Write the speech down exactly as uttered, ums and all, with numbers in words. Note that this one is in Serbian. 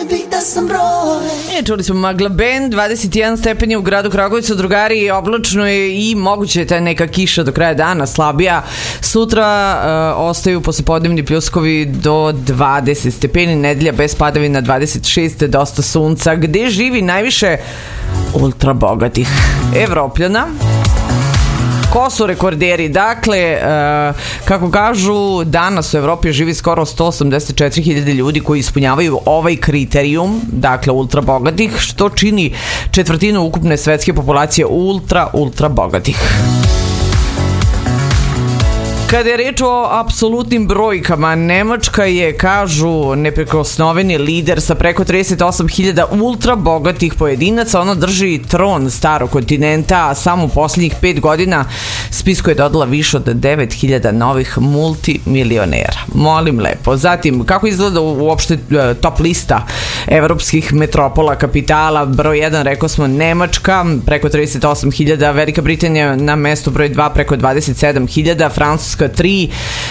tebi da sam broj. E, čuli smo Magla Band, dvadeset jedan stepeni u gradu Kragujevcu, drugari, oblačno je i moguće je ta neka kiša do kraja dana, slabija. Sutra uh, ostaju poslepodnevni pljuskovi do dvadeset stepeni, nedelja bez padavina dvadeset šest, dosta sunca. Gde živi najviše ultra bogatih Evropljana? Ko su rekorderi? Dakle, uh, kako kažu, danas u Evropi živi skoro sto osamdeset četiri hiljade ljudi koji ispunjavaju ovaj kriterijum, dakle ultra bogatih, što čini četvrtinu ukupne svetske populacije ultra, ultra bogatih. Kada je reč o apsolutnim brojkama, Nemačka je, kažu, neprikosnoveni lider sa preko trideset osam hiljada ultra bogatih pojedinaca. Ona drži tron starog kontinenta, a samo u posljednjih pet godina spisku je dodala više od devet hiljada novih multimilionera. Molim lepo. Zatim, kako izgleda uopšte top lista evropskih metropola kapitala? Broj jedan, rekao smo, Nemačka, preko trideset osam hiljada, Velika Britanija na mestu broj dva, preko dvadeset sedam hiljada, Francuska tri,